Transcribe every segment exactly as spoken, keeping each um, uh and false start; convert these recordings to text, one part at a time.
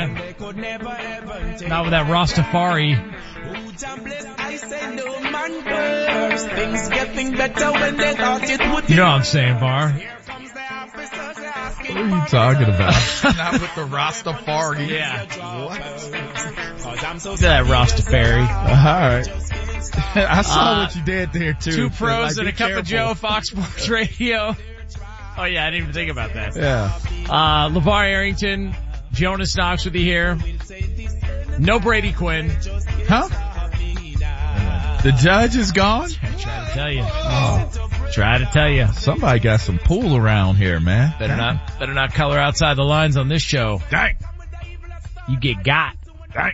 Not with that Rastafari. You know what I'm saying, Bar? What are you talking about? Not with the Rastafari. Yeah. What? Look at that Rastafari. Alright. I saw Uh, what you did there too. Two pros like, and a be cup careful. of Joe, Fox Sports Radio. Oh yeah, I didn't even think about that. Yeah. Uh, LeVar Arrington, Jonas Knox with you here. No Brady Quinn. Huh? The judge is gone? I try to tell you. Oh. Try to tell you. Somebody got some pool around here, man. Better not, better not color outside the lines on this show. Dang. You get got. Dang.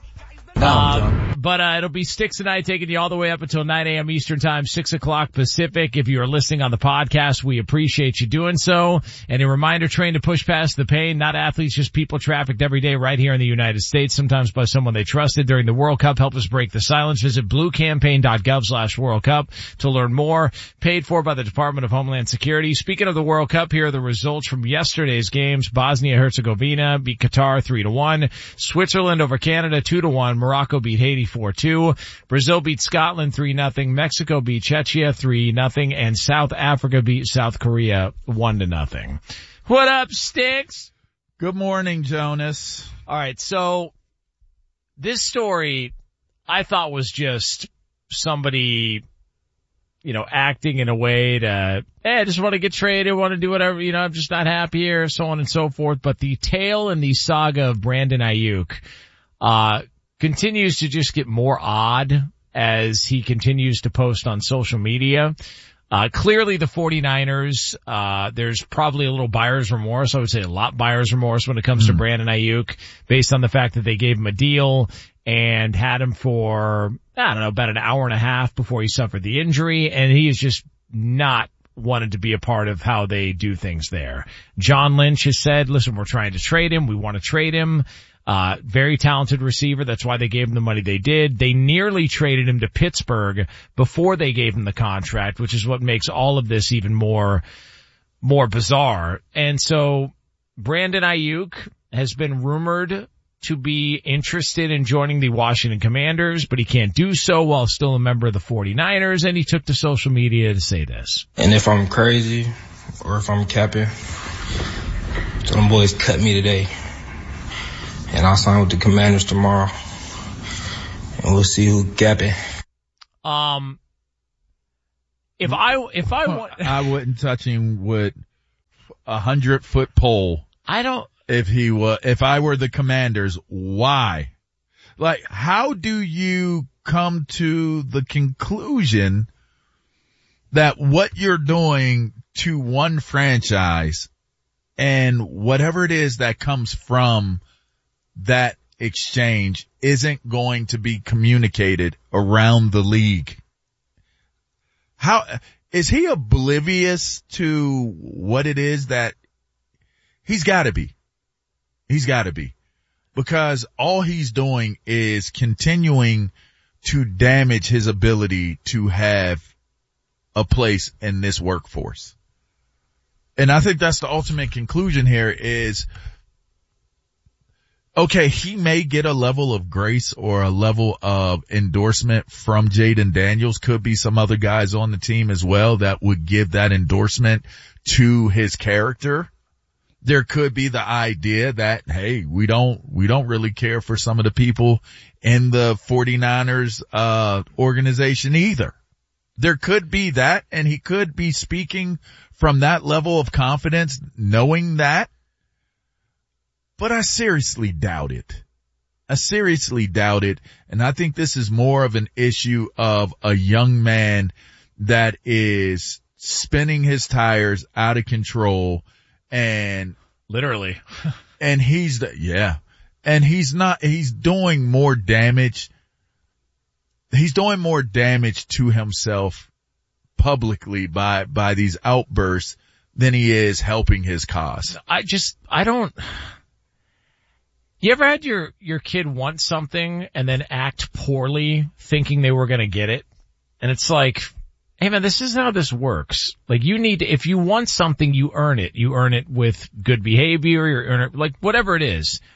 Uh, but uh, it'll be Sticks tonight, taking you all the way up until nine a.m. Eastern Time, six o'clock Pacific. If you are listening on the podcast, we appreciate you doing so. And a reminder, train to push past the pain, not athletes, just people trafficked every day right here in the United States, sometimes by someone they trusted during the World Cup. Help us break the silence. Visit bluecampaign.gov slash World Cup to learn more. Paid for by the Department of Homeland Security. Speaking of the World Cup, here are the results from yesterday's games. Bosnia-Herzegovina beat Qatar three to one. Switzerland over Canada two to one. Morocco beat Haiti four two. Brazil beat Scotland three nothing. Mexico beat Czechia three nothing. And South Africa beat South Korea one to nothing. What up, Sticks? Good morning, Jonas. All right, so this story I thought was just somebody, you know, acting in a way to, hey, I just want to get traded, want to do whatever, you know, I'm just not happy here, so on and so forth. But the tale and the saga of Brandon Ayuk, uh, continues to just get more odd as he continues to post on social media. Uh, clearly the 49ers, uh, there's probably a little buyer's remorse. I would say a lot buyer's remorse when it comes mm-hmm. to Brandon Ayuk, based on the fact that they gave him a deal and had him for, I don't know, about an hour and a half before he suffered the injury, and he is just not wanted to be a part of how they do things there. John Lynch has said, listen, we're trying to trade him. We want to trade him. Uh, very talented receiver. That's why they gave him the money they did. They nearly traded him to Pittsburgh before they gave him the contract, which is what makes all of this even more, more bizarre. And so Brandon Ayuk has been rumored to be interested in joining the Washington Commanders, but he can't do so while still a member of the 49ers. And he took to social media to say this. And if I'm crazy or if I'm capping, so them boys cut me today. And I'll sign with the Commanders tomorrow. And we'll see who gapping. Um, if I, if I want, I wouldn't touch him with a hundred foot pole. I don't, if he was, if I were the Commanders, why? Like, how do you come to the conclusion that what you're doing to one franchise and whatever it is that comes from that exchange isn't going to be communicated around the league? How is he oblivious to what it is that he's got to be? He's got to be, because all he's doing is continuing to damage his ability to have a place in this workforce. And I think that's the ultimate conclusion here is, okay, he may get a level of grace or a level of endorsement from Jaden Daniels. Could be some other guys on the team as well that would give that endorsement to his character. There could be the idea that, hey, we don't, we don't really care for some of the people in the 49ers, uh, organization either. There could be that, and he could be speaking from that level of confidence, knowing that. But I seriously doubt it. I seriously doubt it. And I think this is more of an issue of a young man that is spinning his tires out of control and literally, and he's the, yeah, and he's not, he's doing more damage. He's doing more damage to himself publicly by, by these outbursts than he is helping his cause. I just, I don't, you ever had your, your kid want something and then act poorly thinking they were going to get it? And it's like, hey man, this isn't how this works. Like, you need to, if you want something, you earn it. You earn it with good behavior, you earn it, like whatever it is.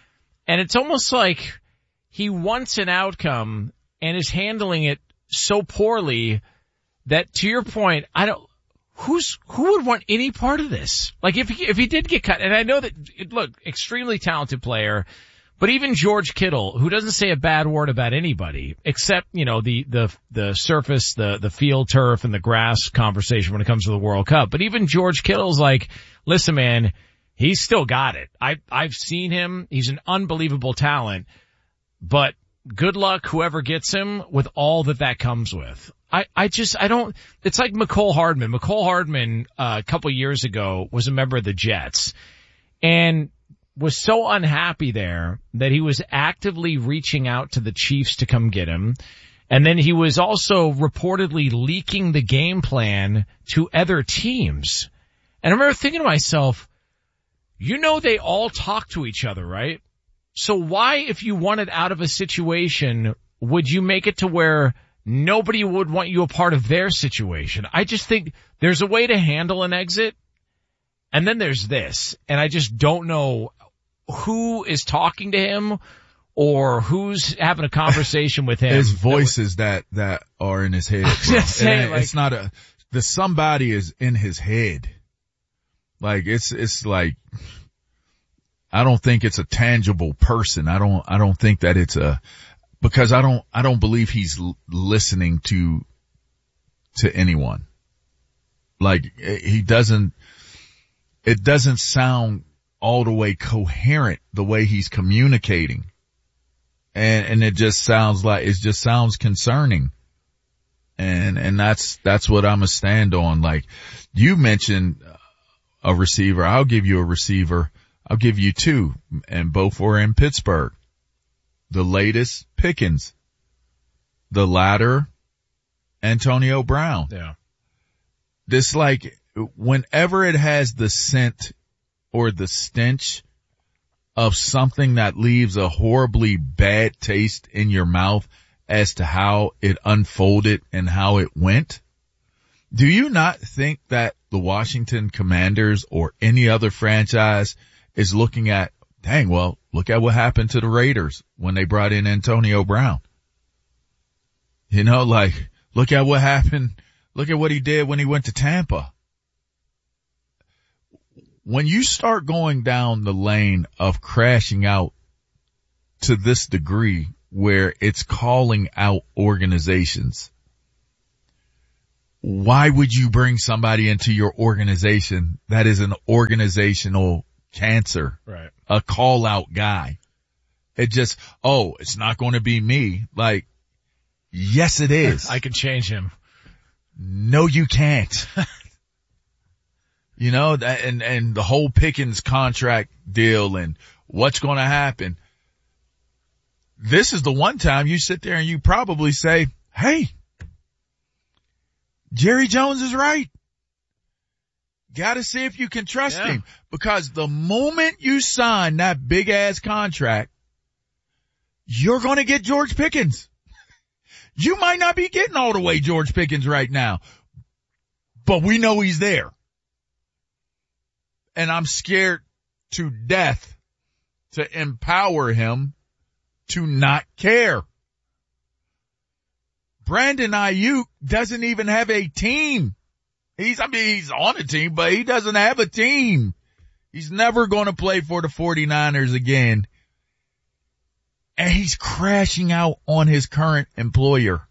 And it's almost like he wants an outcome and is handling it so poorly that, to your point, I don't, who's, who would want any part of this? Like if he, if he did get cut, and I know that, look, extremely talented player, but even George Kittle, who doesn't say a bad word about anybody, except, you know, the, the, the surface, the, the field turf and the grass conversation when it comes to the World Cup. But even George Kittle's like, listen, man, he's still got it. I, I've seen him. He's an unbelievable talent, but good luck whoever gets him with all that that comes with. I, I just, I don't, it's like McCole Hardman. McCole Hardman, uh, a couple years ago was a member of the Jets and was so unhappy there that he was actively reaching out to the Chiefs to come get him. And then he was also reportedly leaking the game plan to other teams. And I remember thinking to myself, you know, they all talk to each other, right? So why, if you wanted out of a situation, would you make it to where nobody would want you a part of their situation? I just think there's a way to handle an exit. And then there's this. And I just don't know who is talking to him or who's having a conversation with him. His voices that, that are in his head. Saying, like, it's not a, the somebody is in his head. Like it's, it's like, I don't think it's a tangible person. I don't, I don't think that it's a, because I don't, I don't believe he's l- listening to, to anyone. Like he doesn't, it doesn't sound all the way coherent the way he's communicating. And, and it just sounds like, it just sounds concerning. And, and that's, that's what I'm a stand on. Like you mentioned a receiver. I'll give you a receiver. I'll give you two, and both were in Pittsburgh. The latest, Pickens. The latter, Antonio Brown. Yeah. This like, whenever it has the scent or the stench of something that leaves a horribly bad taste in your mouth as to how it unfolded and how it went, do you not think that the Washington Commanders or any other franchise is looking at, dang, well, look at what happened to the Raiders when they brought in Antonio Brown? You know, like, look at what happened. Look at what he did when he went to Tampa. When you start going down the lane of crashing out to this degree where it's calling out organizations, why would you bring somebody into your organization that is an organizational cancer? Right. A call out guy. It just, oh, it's not going to be me. Like, yes, it is. I can change him. No, you can't. You know, that, and, and the whole Pickens contract deal and what's going to happen. This is the one time you sit there and you probably say, hey, Jerry Jones is right. Got to see if you can trust yeah. him, because the moment you sign that big ass contract, you're going to get George Pickens. You might not be getting all the way George Pickens right now, but we know he's there. And I'm scared to death to empower him to not care. Brandon Ayuk doesn't even have a team. He's, I mean, he's on a team, but he doesn't have a team. He's never going to play for the 49ers again. And he's crashing out on his current employer.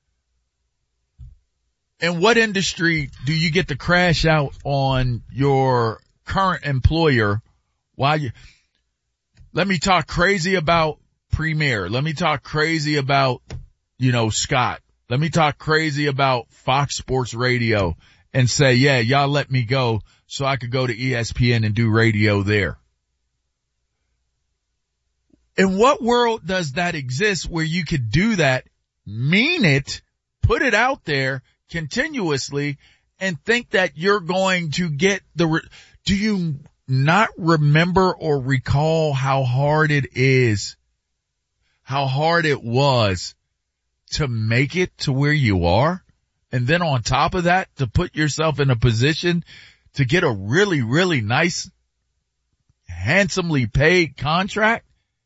In what industry do you get to crash out on your current employer while you, let me talk crazy about Premier. Let me talk crazy about, you know, Scott. Let me talk crazy about Fox Sports Radio and say, yeah, y'all let me go so I could go to E S P N and do radio there. In what world does that exist where you could do that, mean it, put it out there continuously, and think that you're going to get the, re- do you not remember or recall how hard it is, how hard it was to make it to where you are? And then on top of that, to put yourself in a position to get a really, really nice, handsomely paid contract.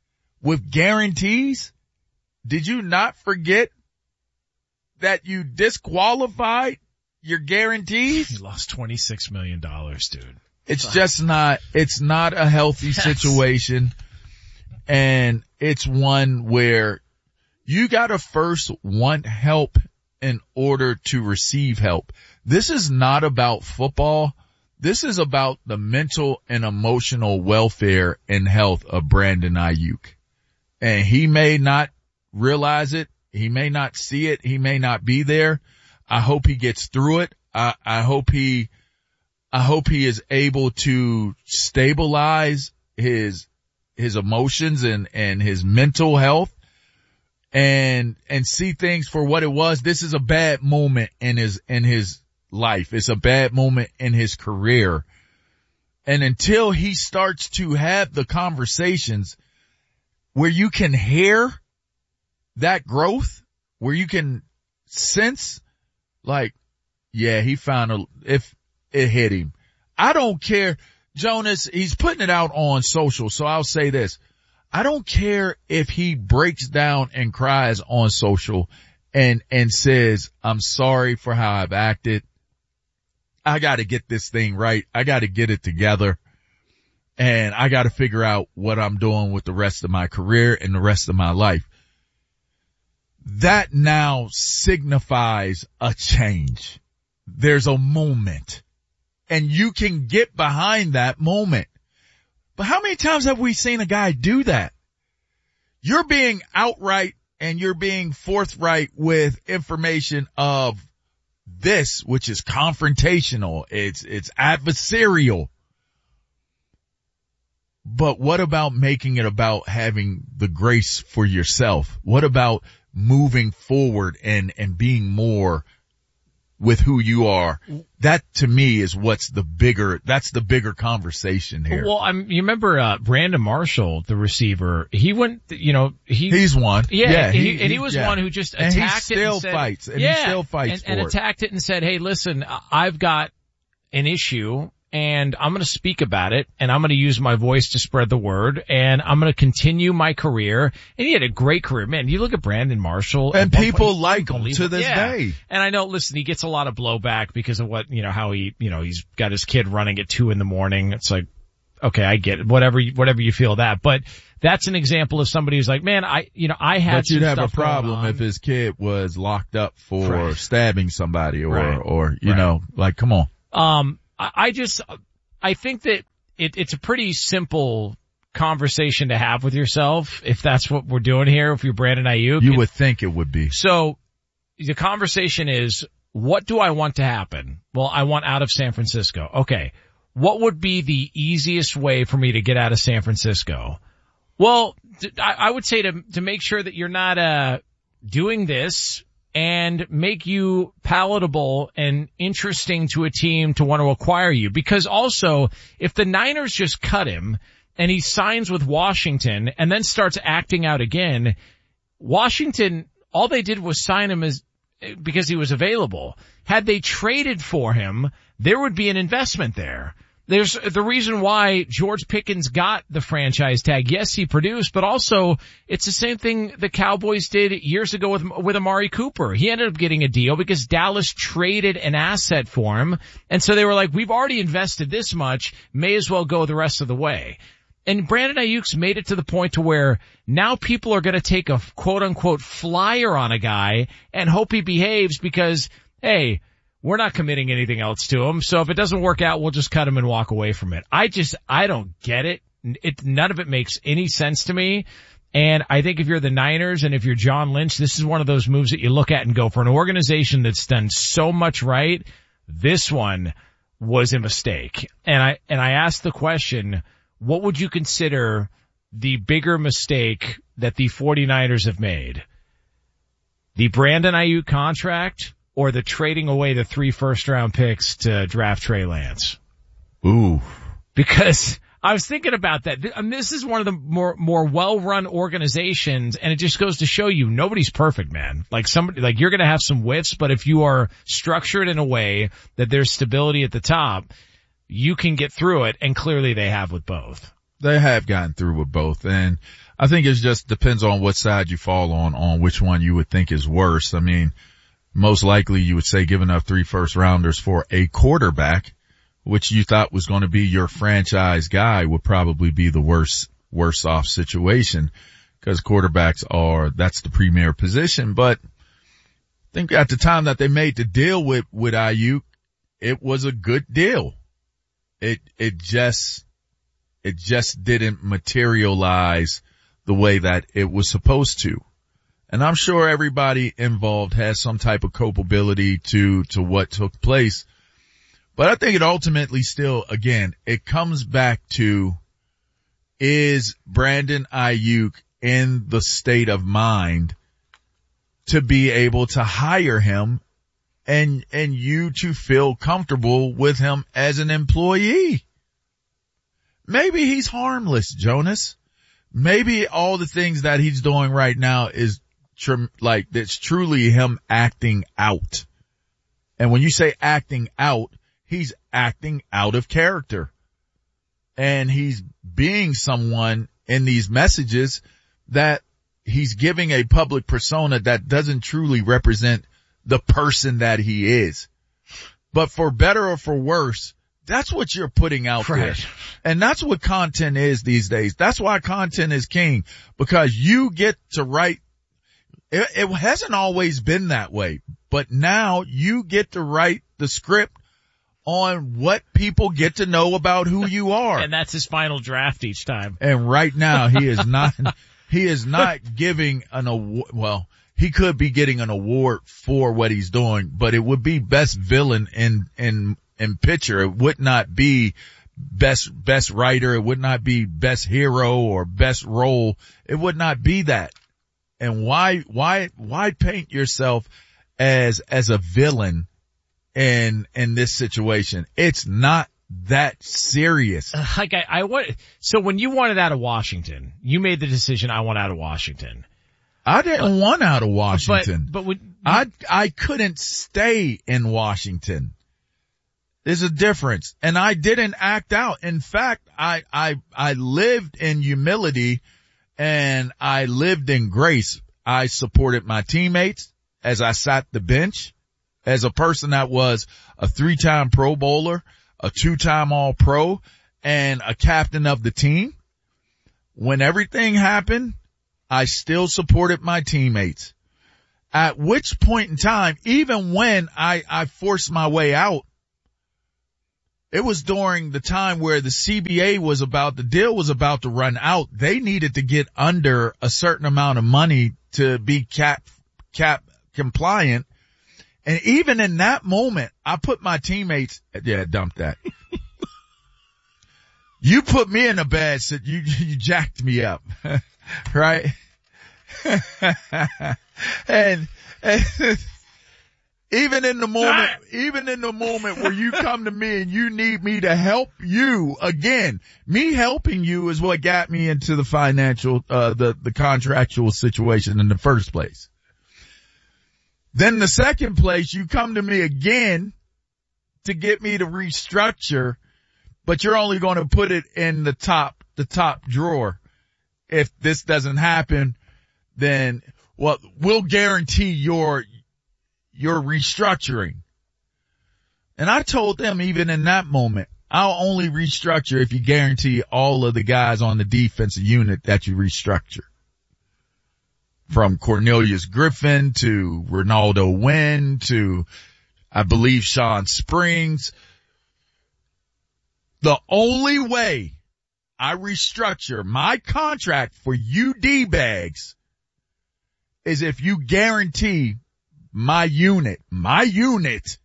with guarantees? Did you not forget that you disqualified your guarantees? He lost twenty-six million dollars, dude. It's just not, it's not a healthy yes. situation. And it's one where you gotta first want help in order to receive help. This is not about football. This is about the mental and emotional welfare and health of Brandon Ayuk. And he may not realize it. He may not see it. He may not be there. I hope he gets through it. I, I hope he, I hope he is able to stabilize his, his emotions and, and his mental health and, and see things for what it was. This is a bad moment in his, in his life. It's a bad moment in his career. And until he starts to have the conversations where you can hear that growth, where you can sense like, yeah, he found a, if it hit him. I don't care. Jonas, he's putting it out on social. So I'll say this. I don't care if he breaks down and cries on social and, and says, I'm sorry for how I've acted. I got to get this thing right. I got to get it together. And I got to figure out what I'm doing with the rest of my career and the rest of my life. That now signifies a change. There's a moment. And you can get behind that moment. But how many times have we seen a guy do that? You're being outright and you're being forthright with information of this, which is confrontational. It's, it's adversarial. But what about making it about having the grace for yourself? What about moving forward and, and being more with who you are? That to me is what's the bigger, that's the bigger conversation here. Well, I'm, you remember, uh, Brandon Marshall, the receiver, he went, you know, he, he's one. Yeah. yeah he, he, and he, he was yeah. one who just and attacked he it still and said, fights and yeah, he still fights and, for and it. attacked it and said, hey, listen, I've got an issue and I'm going to speak about it and I'm going to use my voice to spread the word and I'm going to continue my career. And he had a great career. Man, you look at Brandon Marshall. And people point, like him to this yeah. day. And I know, listen, he gets a lot of blowback because of what, you know, how he, you know, he's got his kid running at two in the morning. It's like, okay, I get it. Whatever, whatever you feel that. But that's an example of somebody who's like, man, I, you know, I had But you'd some have a stuff going problem on. if his kid was locked up for Right. stabbing somebody or, Right. or, you Right. know, like, come on. Um, I, I just, I think that it, it's a pretty simple conversation to have with yourself if that's what we're doing here. If you're Brandon Ayuk, You would think it would be. So the conversation is, what do I want to happen? Well, I want out of San Francisco. Okay. What would be the easiest way for me to get out of San Francisco? Well, I, I would say to, to make sure that you're not, uh, doing this and make you palatable and interesting to a team to want to acquire you. Because also, if the Niners just cut him and he signs with Washington and then starts acting out again, Washington, all they did was sign him as, because he was available. Had they traded for him, there would be an investment there. There's the reason why George Pickens got the franchise tag. Yes, he produced, but also it's the same thing the Cowboys did years ago with, with Amari Cooper. He ended up getting a deal because Dallas traded an asset for him. And so they were like, we've already invested this much, may as well go the rest of the way. And Brandon Ayuk's made it to the point to where now people are going to take a quote unquote flyer on a guy and hope he behaves because, hey, we're not committing anything else to him. So if it doesn't work out, we'll just cut him and walk away from it. I just, I don't get it. It, none of it makes any sense to me. And I think if you're the Niners and if you're John Lynch, this is one of those moves that you look at and go, for an organization that's done so much right, this one was a mistake. And I, and I asked the question, what would you consider the bigger mistake that the 49ers have made? The Brandon Ayuk contract or the trading away the three first round picks to draft Trey Lance? Ooh. Because I was thinking about that. I mean, this is one of the more, more well-run organizations, and it just goes to show you nobody's perfect, man. Like somebody, like you're gonna have some whiffs, but if you are structured in a way that there's stability at the top, you can get through it, and clearly they have with both. They have gotten through with both, and I think it just depends on what side you fall on, on which one you would think is worse. I mean, most likely you would say giving up three first rounders for a quarterback, which you thought was going to be your franchise guy, would probably be the worst, worse off situation, because quarterbacks are, that's the premier position. But I think at the time that they made the deal with, with Ayuk, it was a good deal. It, it just, it just didn't materialize the way that it was supposed to. And I'm sure everybody involved has some type of culpability to, to what took place. But I think it ultimately still, again, it comes back to, is Brandon Ayuk in the state of mind to be able to hire him and, and you to feel comfortable with him as an employee? Maybe he's harmless, Jonas. Maybe all the things that he's doing right now is tr- like, it's truly him acting out. And when you say acting out, he's acting out of character. And he's being someone in these messages that he's giving a public persona that doesn't truly represent the person that he is. But for better or for worse, that's what you're putting out right there. And that's what content is these days. That's why content is king, because you get to write. It, it hasn't always been that way, but now you get to write the script on what people get to know about who you are. And that's his final draft each time. And right now he is not, he is not giving an award. Well, he could be getting an award for what he's doing, but it would be best villain in, in, in picture. It would not be best, best writer. It would not be best hero or best role. It would not be that. And why, why, why paint yourself as, as a villain in, in this situation? It's not that serious. Uh, like I, I want, so when you wanted out of Washington, you made the decision, I want out of Washington. I didn't want out of Washington. But, but would, I, I couldn't stay in Washington. There's a difference. And I didn't act out. In fact, I, I, I lived in humility and I lived in grace. I supported my teammates as I sat the bench, as a person that was a three-time Pro Bowler, a two-time All-Pro, and a captain of the team. When everything happened, I still supported my teammates. At which point in time, even when I, I forced my way out, it was during the time where the C B A was about, the deal was about to run out. They needed to get under a certain amount of money to be cap, cap compliant. And even in that moment, I put my teammates, yeah, dump that. You put me in a bad sit, you, you jacked me up, right? and, and even in the moment, even in the moment where you come to me and you need me to help you again, me helping you is what got me into the financial, uh, the, the contractual situation in the first place. Then the second place, you come to me again to get me to restructure, but you're only going to put it in the top, the top drawer. If this doesn't happen, then, well, we'll guarantee your, your restructuring. And I told them even in that moment, I'll only restructure if you guarantee all of the guys on the defensive unit that you restructure. From Cornelius Griffin to Ronaldo Wynn to, I believe, Sean Springs. The only way I restructure my contract for you D-bags is if you guarantee my unit, my unit,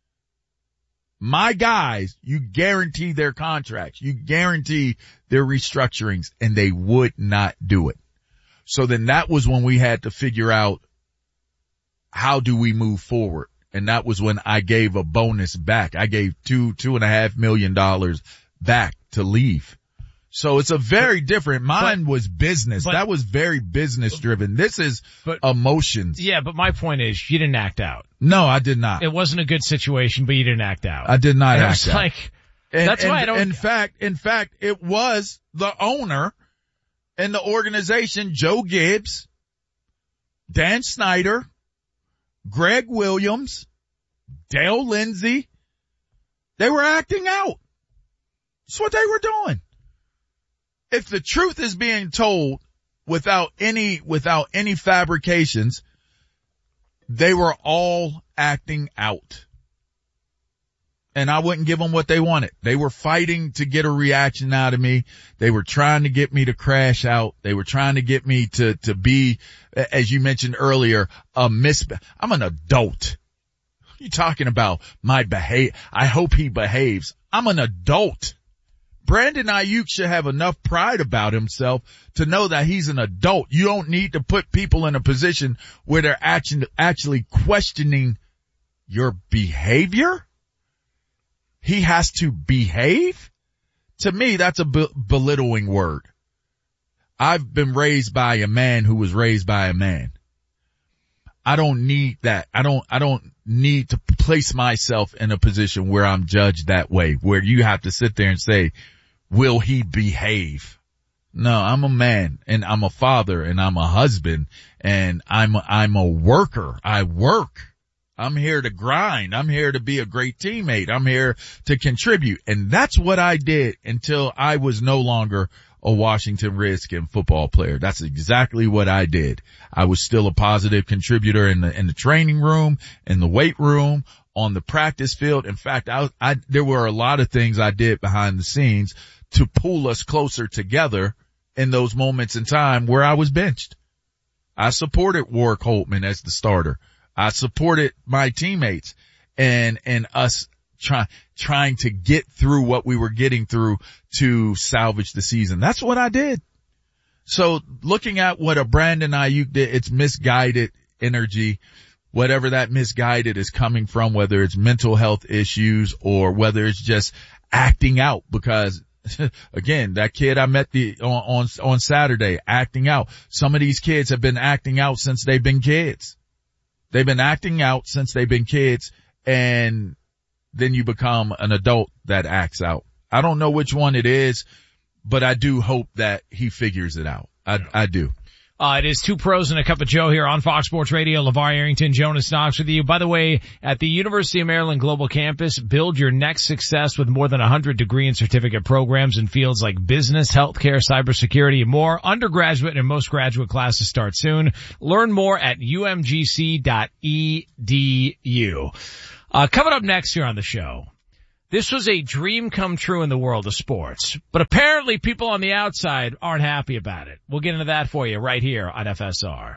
my guys, you guarantee their contracts. You guarantee their restructurings, and they would not do it. So then that was when we had to figure out how do we move forward. And that was when I gave a bonus back. I gave two, two and a half million dollars back to leave. So it's a very different, mine but, was business. But, that was very business driven. This is but, emotions. Yeah, but my point is you didn't act out. No, I did not. It wasn't a good situation, but you didn't act out. I did not and act it was out. Like, And, That's and, why I don't. In fact, in fact, it was the owner and the organization, Joe Gibbs, Dan Snyder, Greg Williams, Dale Lindsey. They were acting out. That's what they were doing. If the truth is being told without any, without any fabrications, they were all acting out. And I wouldn't give them what they wanted. They were fighting to get a reaction out of me. They were trying to get me to crash out. They were trying to get me to, to be, as you mentioned earlier, a mis, I'm an adult. What are you talking about? My behave, I hope he behaves. I'm an adult. Brandon Ayuk should have enough pride about himself to know that he's an adult. You don't need to put people in a position where they're actually, actually questioning your behavior. He has to behave? To me, that's a be- belittling word. I've been raised by a man who was raised by a man. I don't need that. I don't, I don't need to place myself in a position where I'm judged that way, where you have to sit there and say, will he behave? No, I'm a man and I'm a father and I'm a husband and I'm, I'm a worker. I work. I'm here to grind. I'm here to be a great teammate. I'm here to contribute. And that's what I did until I was no longer a Washington Redskin football player. That's exactly what I did. I was still a positive contributor in the, in the training room, in the weight room, on the practice field. In fact, I, I, there were a lot of things I did behind the scenes to pull us closer together in those moments in time where I was benched. I supported Warwick Holtman as the starter. I supported my teammates and, and us try, trying to get through what we were getting through to salvage the season. That's what I did. So looking at what a Brandon Ayuk did, it's misguided energy, whatever that misguided is coming from, whether it's mental health issues or whether it's just acting out, because again, that kid I met the on, on on Saturday acting out. Some of these kids have been acting out since they've been kids. They've been acting out since they've been kids, and then you become an adult that acts out. I don't know which one it is, but I do hope that he figures it out. I, I do. Uh, it is Two Pros and a Cup of Joe here on Fox Sports Radio. LeVar Arrington, Jonas Knox with you. By the way, at the University of Maryland Global Campus, build your next success with more than one hundred degree and certificate programs in fields like business, healthcare, cybersecurity, and more. Undergraduate and most graduate classes start soon. Learn more at u m g c dot e d u. Uh, coming up next here on the show. This was a dream come true in the world of sports, but apparently people on the outside aren't happy about it. We'll get into that for you right here on F S R.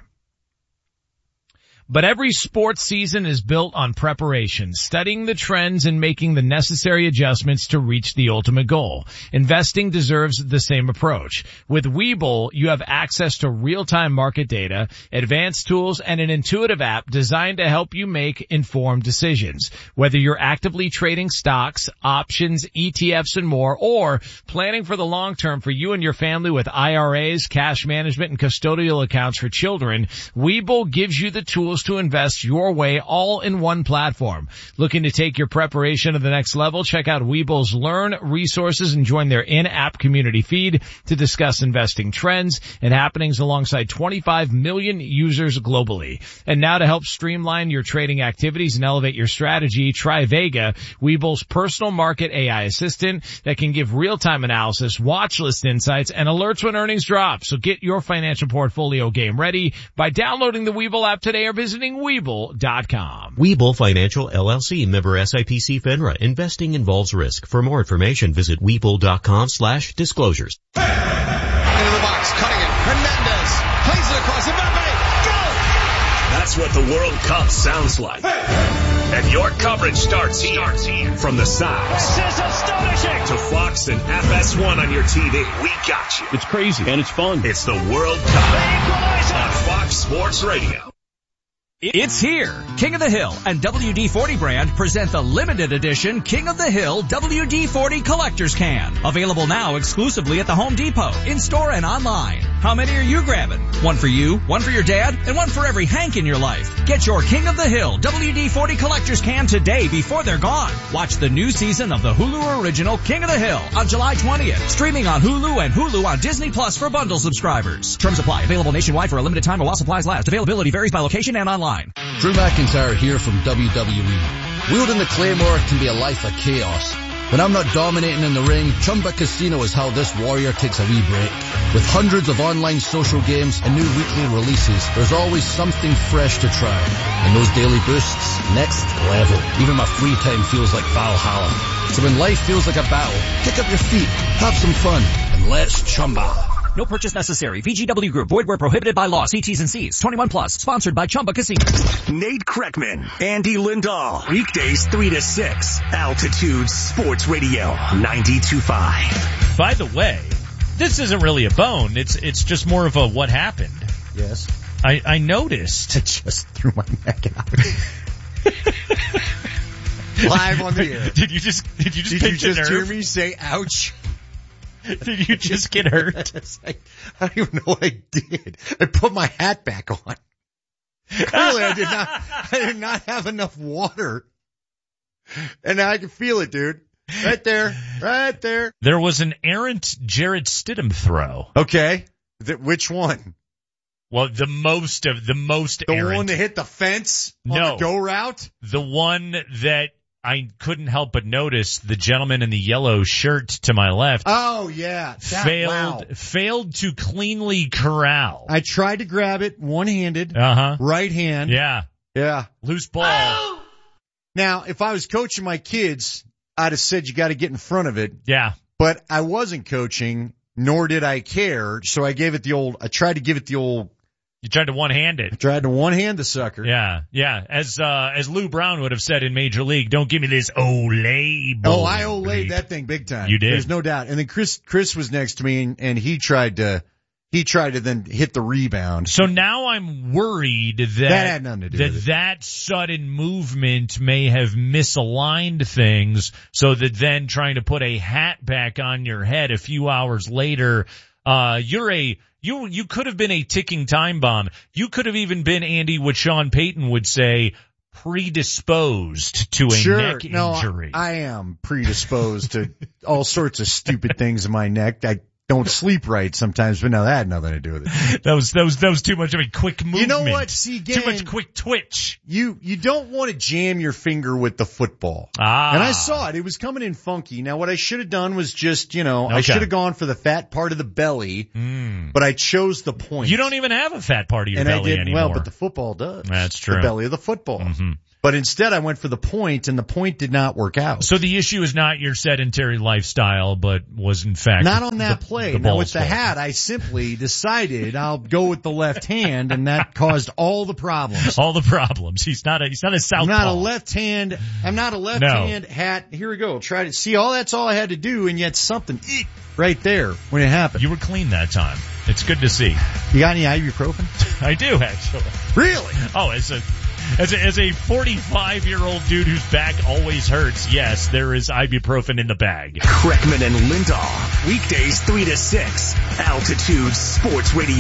But every sports season is built on preparation, studying the trends and making the necessary adjustments to reach the ultimate goal. Investing deserves the same approach. With Webull, you have access to real-time market data, advanced tools, and an intuitive app designed to help you make informed decisions. Whether you're actively trading stocks, options, E T Fs, and more, or planning for the long term for you and your family with I R As, cash management, and custodial accounts for children, Webull gives you the tools to invest your way all in one platform. Looking to take your preparation to the next level? Check out Webull's Learn resources and join their in-app community feed to discuss investing trends and happenings alongside twenty-five million users globally. And now to help streamline your trading activities and elevate your strategy, try Vega, Webull's personal market A I assistant that can give real-time analysis, watch list insights, and alerts when earnings drop. So get your financial portfolio game ready by downloading the Webull app today or visiting Webull dot com. Webull Financial L L C, member S I P C FINRA. Investing involves risk. For more information, visit Webull dot com slash disclosures. Into the box, cutting it. Hernandez plays it across. Mbappe, go! That's what the World Cup sounds like. And your coverage starts here. starts here. From the sides. This is astonishing. To Fox and F S one on your T V. We got you. It's crazy and it's fun. It's the World Cup on Fox Sports Radio. It's here. King of the Hill and W D forty brand present the limited edition King of the Hill W D forty Collector's Can. Available now exclusively at the Home Depot, in-store and online. How many are you grabbing? One for you, one for your dad, and one for every Hank in your life. Get your King of the Hill W D forty Collector's Can today before they're gone. Watch the new season of the Hulu original King of the Hill on July twentieth. Streaming on Hulu and Hulu on Disney Plus for bundle subscribers. Terms apply. Available nationwide for a limited time or while supplies last. Availability varies by location and online. Drew McIntyre here from W W E. Wielding the Claymore can be a life of chaos. When I'm not dominating in the ring, Chumba Casino is how this warrior takes a wee break. With hundreds of online social games and new weekly releases, there's always something fresh to try. And those daily boosts, next level. Even my free time feels like Valhalla. So when life feels like a battle, kick up your feet, have some fun, and let's Chumba. No purchase necessary. V G W Group. Void where prohibited by law. See T's and C's. twenty-one plus. Sponsored by Chumba Casino. Nate Kreckman, Andy Lindahl. Weekdays three to six. Altitude Sports Radio ninety-two point five. By the way, this isn't really a bone. It's it's just more of a what happened. Yes. I, I noticed. I just threw my neck out. Live on the air. Did you just did you just Did pinch you a just nerve? hear me say ouch? Did you just get hurt? I, I don't even know what I did. I put my hat back on. Clearly I did not, I did not have enough water. And now I can feel it, dude. Right there. Right there. There was an errant Jarrett Stidham throw. Okay. The, which one? Well, the most of the most The errant. one that hit the fence on No. the go route? The one that I couldn't help but notice, the gentleman in the yellow shirt to my left Oh, yeah. That, failed wow. failed to cleanly corral. I tried to grab it one-handed, Uh-huh. right hand. Yeah. Yeah. Loose ball. Now, if I was coaching my kids, I'd have said you got to get in front of it. Yeah. But I wasn't coaching, nor did I care. So I gave it the old, I tried to give it the old, You tried to one-hand I it. tried to one-hand the sucker. Yeah. Yeah. As, uh, as Lou Brown would have said in Major League, don't give me this Olay ball. Oh, I olayed that thing big time. You did. There's no doubt. And then Chris, Chris was next to me and, and he tried to, he tried to then hit the rebound. So now I'm worried that That had nothing to do that, with it. that sudden movement may have misaligned things, so that then trying to put a hat back on your head a few hours later, uh, you're a, you, you could have been a ticking time bomb. You could have even been, Andy, what Sean Payton would say, predisposed to a Sure. neck No, injury. I am predisposed to all sorts of stupid things in my neck. I don't sleep right sometimes, but no, that had nothing to do with it. that was, that was, that was too much of a quick movement. You know what? See, again, Too much quick twitch. You, you don't want to jam your finger with the football. Ah. And I saw it. It was coming in funky. Now what I should have done was just, you know, I Okay. should have gone for the fat part of the belly, Mm. but I chose the point. You don't even have a fat part of your and belly I did anymore. well, but the football does. That's true. The belly of the football. Mm-hmm. But instead I went for the point and the point did not work out. So the issue is not your sedentary lifestyle, but was in fact Not on that the, play. The now ball's with the fault. hat, I simply decided I'll go with the left hand, and that caused all the problems. All the problems. He's not a he's not a southpaw. I'm not a left hand. I'm not a left No. hand hat. Here we go. Try to see. All that's all I had to do, and yet something eek, right there when it happened. You were clean that time. It's good to see. You got any ibuprofen? I do actually. Really? Oh, as a as a as a forty-five year old dude whose back always hurts, yes, there is ibuprofen in the bag. Kreckman and Lindahl. Weekdays three to six. Altitude Sports Radio.